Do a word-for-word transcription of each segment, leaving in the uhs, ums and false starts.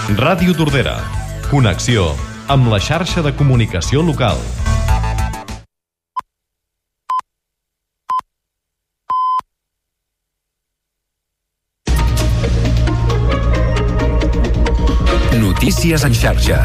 Ràdio Tordera. Connexió amb la xarxa de comunicació local. Notícies en xarxa.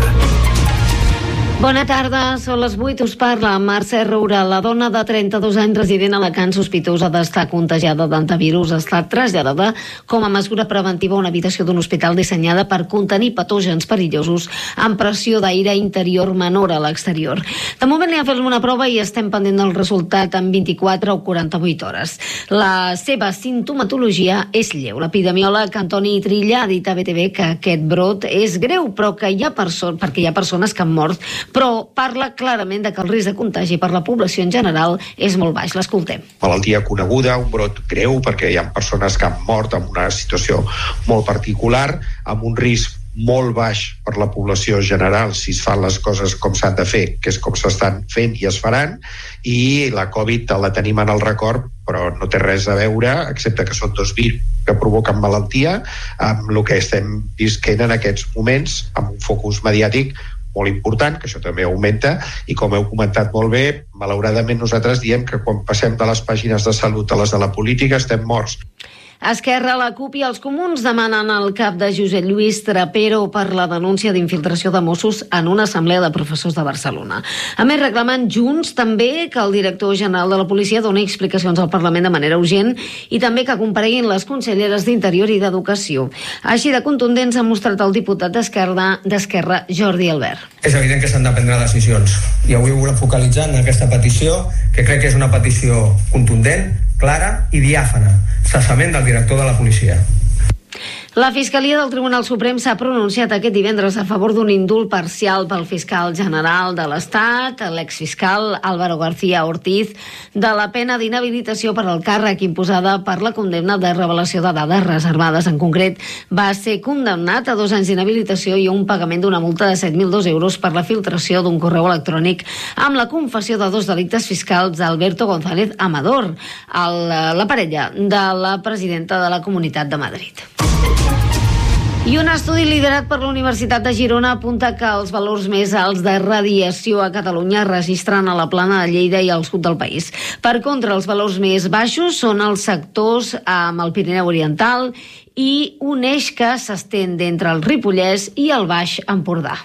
Bona tarda, són les vuit, us parla Mercè Roura. La dona de trenta-dos anys resident a Alacant sospitosa d'estar contagiada d'antivirus ha estat traslladada com a mesura preventiva a una habitació d'un hospital dissenyada per contenir patògens perillosos amb pressió d'aire interior menor a l'exterior. De moment li han fet una prova i estem pendent del resultat en vint-i-quatre o quaranta-vuit hores. La seva sintomatologia és lleu. L'epidemiòleg Antoni Trilla ha dit a B T V que aquest brot és greu, però que hi ha perso- perquè hi ha persones que han mort, però parla clarament de que el risc de contagi per la població en general és molt baix. L'escoltem. Malaltia coneguda, un brot greu, perquè hi ha persones que han mort en una situació molt particular, amb un risc molt baix per la població general si es fan les coses com s'han de fer, que és com s'estan fent i es faran, i la Covid la tenim en el record, però no té res a veure, excepte que són dos virus que provoquen malaltia, amb el que estem visquent en aquests moments, amb un focus mediàtic molt important, que això també augmenta, i com heu comentat molt bé, malauradament nosaltres diem que quan passem de les pàgines de salut a les de la política estem morts. Esquerra, la CUP i els comuns demanen el cap de Josep Lluís Trapero per la denúncia d'infiltració de Mossos en una assemblea de professors de Barcelona. A més, reclamen Junts també que el director general de la policia doni explicacions al Parlament de manera urgent i també que compareguin les conselleres d'Interior i d'Educació. Així de contundents ha mostrat el diputat d'Esquerra, d'Esquerra Jordi Albert. És evident que s'han de prendre decisions i avui volem focalitzar en aquesta petició, que crec que és una petició contundent, clara i diàfana. Cessament del director de la policia. La Fiscalia del Tribunal Suprem s'ha pronunciat aquest divendres a favor d'un indult parcial pel fiscal general de l'Estat, l'exfiscal Álvaro García Ortiz, de la pena d'inhabilitació per al càrrec imposada per la condemna de revelació de dades reservades. En concret, va ser condemnat a dos anys d'inhabilitació i un pagament d'una multa de set mil dos euros per la filtració d'un correu electrònic amb la confessió de dos delictes fiscals d'Alberto González Amador, el, la parella de la presidenta de la Comunitat de Madrid. I un estudi liderat per la Universitat de Girona apunta que els valors més alts de radiació a Catalunya es registren a la Plana de Lleida i al sud del país. Per contra, els valors més baixos són els sectors amb el Pirineu Oriental i un eix que s'estén d'entre el Ripollès i el Baix Empordà.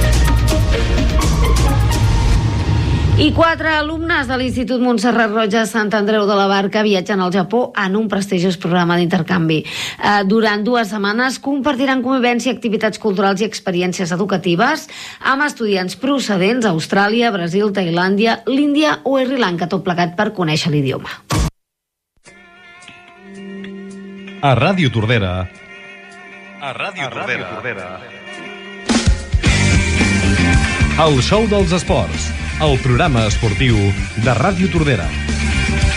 I quatre alumnes de l'Institut Montserrat Roig a Sant Andreu de la Barca viatgen al Japó en un prestigiós programa d'intercanvi. Eh, durant dues setmanes compartiran convivència, activitats culturals i experiències educatives amb estudiants procedents d'Austràlia, Brasil, Tailàndia, l'Índia o Sri Lanka, tot plegat per conèixer l'idioma. A Ràdio Tordera. A Ràdio Tordera. El show dels esports. El programa esportiu de Ràdio Tordera.